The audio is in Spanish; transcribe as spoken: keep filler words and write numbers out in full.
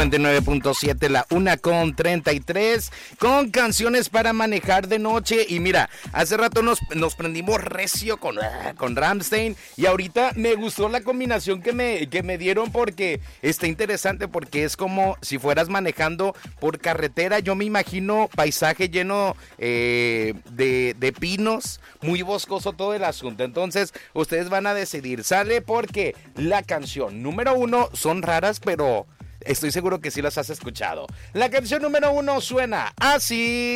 nueve punto siete, la una con treinta y tres, con canciones para manejar de noche. Y mira, hace rato nos, nos prendimos recio con, con Rammstein, y ahorita me gustó la combinación que me, que me dieron, porque está interesante, porque es como si fueras manejando por carretera. Yo me imagino paisaje lleno eh, de, de pinos, muy boscoso todo el asunto. Entonces ustedes van a decidir, sale, porque la canción número uno son raras, pero estoy seguro que sí las has escuchado. La canción número uno suena así.